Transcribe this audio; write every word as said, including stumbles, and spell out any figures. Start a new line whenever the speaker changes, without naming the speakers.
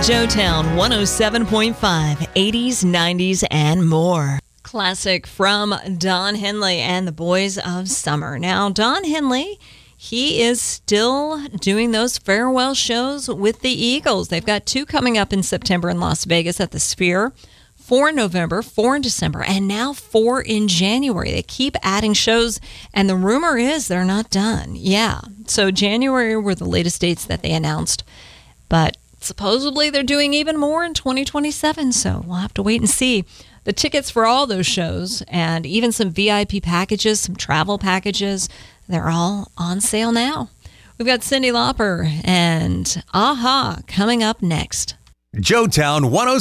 Joetown one oh seven point five, eighties, nineties, and more. Classic from Don Henley and the Boys of Summer. Now, Don Henley, he is still doing those farewell shows with the Eagles. They've got two coming up in September in Las Vegas at the Sphere, four in November, four in December, and now four in January. They keep adding shows, and the rumor is they're not done. Yeah, so January were the latest dates that they announced, but supposedly they're doing even more in twenty twenty-seven, so we'll have to wait and see. The tickets for all those shows and even some V I P packages, some travel packages, they're all on sale now. We've got Cyndi Lauper and a-ha coming up next.
Joetown one oh